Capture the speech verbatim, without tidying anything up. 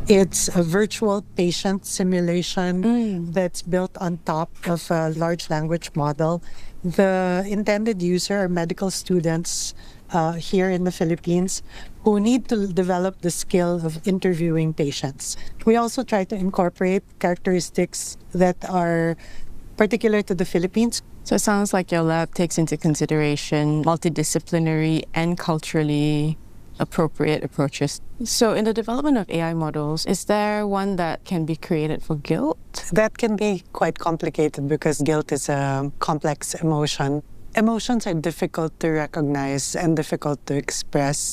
It's a virtual patient simulation Mm. that's built on top of a large language model. The intended user are medical students uh, here in the Philippines who need to develop the skill of interviewing patients. We also try to incorporate characteristics that are particular to the Philippines. So it sounds like your lab takes into consideration multidisciplinary and culturally appropriate approaches. So in the development of A I models, is there one that can be created for guilt? That can be quite complicated because guilt is a complex emotion. Emotions are difficult to recognize and difficult to express.